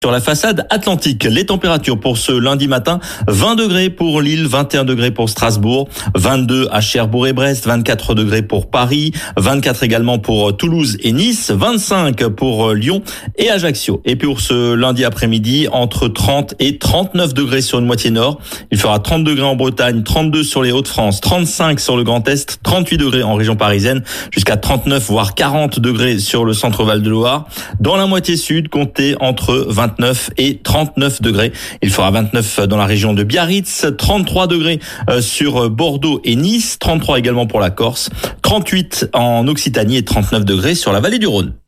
Sur la façade atlantique, les températures pour ce lundi matin, 20 degrés pour Lille, 21 degrés pour Strasbourg, 22 à Cherbourg et Brest, 24 degrés pour Paris, 24 également pour Toulouse et Nice, 25 pour Lyon et Ajaccio. Et puis pour ce lundi après-midi, entre 30 et 39 degrés sur une moitié nord. Il fera 30 degrés en Bretagne, 32 sur les Hauts-de-France, 35 sur le Grand Est, 38 degrés en région parisienne, jusqu'à 39 voire 40 degrés sur le centre Val-de-Loire. Dans la moitié sud, comptez entre 29 et 39 degrés. Il fera 29 dans la région de Biarritz, 33 degrés sur Bordeaux et Nice, 33 également pour la Corse, 38 en Occitanie et 39 degrés sur la vallée du Rhône.